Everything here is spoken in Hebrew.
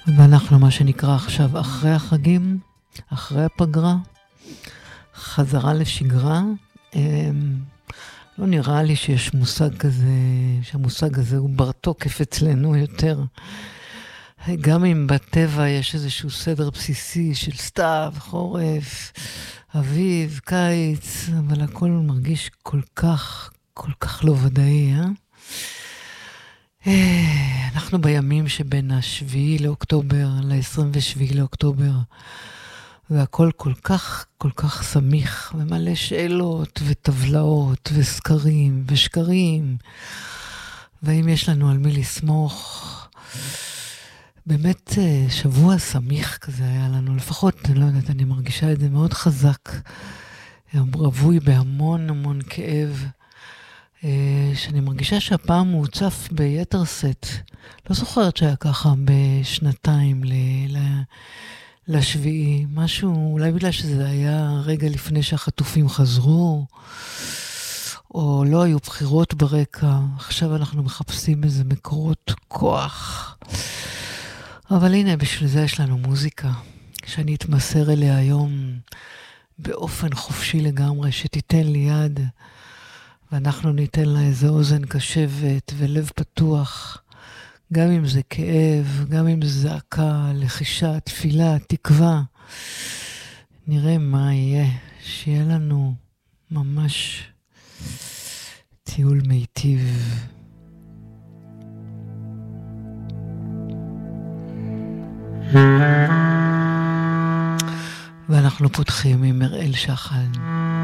ואנחנו מה שנקרא עכשיו אחרי החגים, אחרי הפגרה, חזרה לשגרה. לא נראה לי שיש מושג כזה, שהמושג הזה הוא בר תוקף אצלנו יותר. גם אם בטבע יש איזשהו סדר בסיסי של סתיו, חורף, אביב, קיץ, אבל הכל מרגיש כל כך לא ודאי, אנחנו בימים שבין ה7 לאוקטובר ל-27 לאוקטובר, והכל כל כך סמיך, ומלא שאלות וטבלאות וסקרים ושקרים, ואם יש לנו על מי לסמוך, באמת שבוע סמיך כזה היה לנו, לפחות, אני לא יודעת, אני מרגישה את זה מאוד חזק, רבוי בהמון כאב, שאני מרגישה שהפעם הוא הוצף ביתר סט. לא זוכרת שהיה ככה בשנתיים לשביעי. משהו, אולי בגלל שזה היה רגע לפני שהחטופים חזרו, או לא היו בחירות ברקע. עכשיו אנחנו מחפשים איזה מקורות כוח. אבל הנה, בשביל זה יש לנו מוזיקה, שאני אתמסר אליה היום באופן חופשי לגמרי, שתיתן לי יד, ואנחנו ניתן לה איזה אוזן קשבת ולב פתוח, גם אם זה כאב, גם אם זה זעקה, לחישה, תפילה, תקווה. נראה מה יהיה, שיהיה לנו ממש טיול מיטיב. ואנחנו פותחים עם מראל שחל.